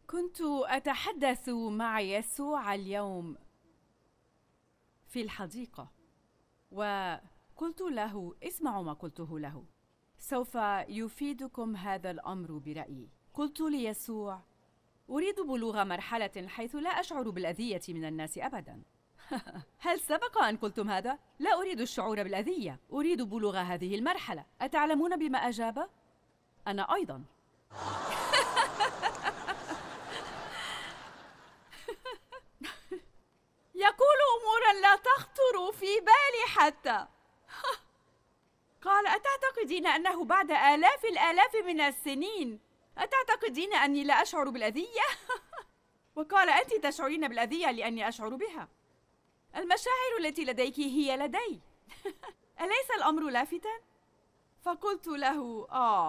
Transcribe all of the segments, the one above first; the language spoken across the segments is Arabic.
كنت أتحدث مع يسوع اليوم في الحديقة، وقلت له: اسمعوا ما قلته له، سوف يفيدكم هذا الأمر برأيي. قلت ليسوع: أريد بلوغ مرحلة حيث لا أشعر بالأذية من الناس أبداً. هل سبق أن قلتم هذا؟ لا أريد الشعور بالأذية، أريد بلوغ هذه المرحلة. أتعلمون بما أجاب؟ أنا أيضاً. يقول أموراً لا تخطر في بالي حتى. قال: أتعتقدين أنه بعد آلاف الآلاف من السنين أتعتقدين أني لا أشعر بالأذية؟ وقال: أنت تشعرين بالأذية لأني أشعر بها. المشاعر التي لديك هي لدي. أليس الأمر لافتاً؟ فقلت له: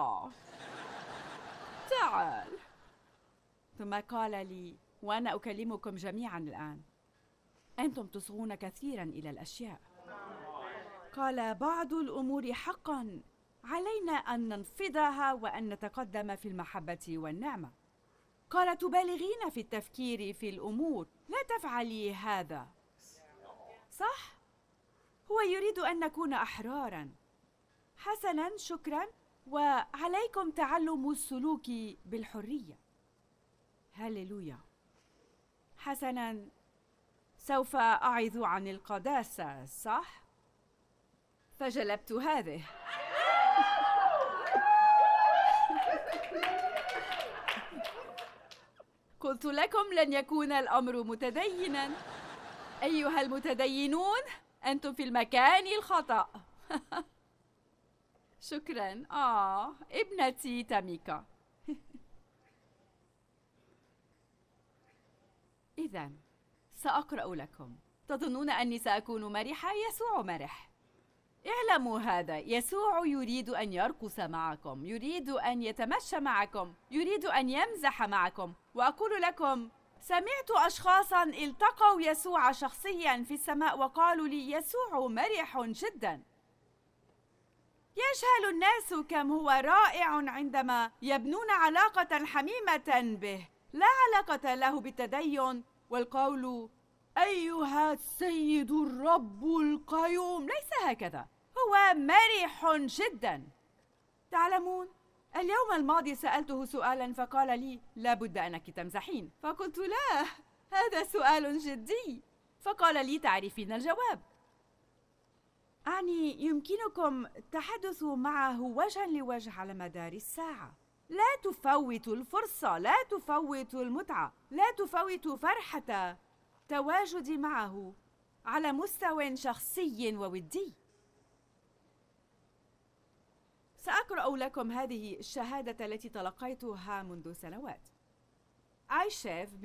تعال. ثم قال لي، وأنا أكلمكم جميعاً الآن: أنتم تصغون كثيراً إلى الأشياء. قال: بعض الأمور حقاً علينا أن ننفضها وأن نتقدم في المحبة والنعمة. قال: تبالغين في التفكير في الأمور، لا تفعلي هذا. صح؟ هو يريد أن نكون أحراراً. حسناً، شكراً، وعليكم تعلم السلوك بالحرية. هللويا. حسناً، سوف أعظ عن القداسة، صح؟ فجلبت هذه. قلت لكم لن يكون الأمر متديناً. أيها المتدينون، أنتم في المكان الخطأ. شكراً. ابنتي تاميكا. إذن سأقرأ لكم. تظنون أني سأكون مرحة؟ يسوع مرح. اعلموا هذا: يسوع يريد أن يرقص معكم، يريد أن يتمشى معكم، يريد أن يمزح معكم. وأقول لكم: سمعت أشخاصاً التقوا يسوع شخصياً في السماء وقالوا لي: يسوع مرح جداً. يجهل الناس كم هو رائع عندما يبنون علاقة حميمة به، لا علاقة له بالتدين والقول: أيها السيد الرب القيوم. ليس هكذا، هو مرح جدا. تعلمون، اليوم الماضي سألته سؤالا فقال لي: لا بد أنك تمزحين. فقلت: لا، هذا سؤال جدي. فقال لي: تعرفين الجواب. أعني يمكنكم التحدث معه وجها لوجه على مدار الساعة. لا تفوت الفرصة، لا تفوت المتعة، لا تفوت فرحة تواجدي معه على مستوى شخصي وودي. سأقرأ لكم هذه الشهادة التي تلقيتها منذ سنوات. I chef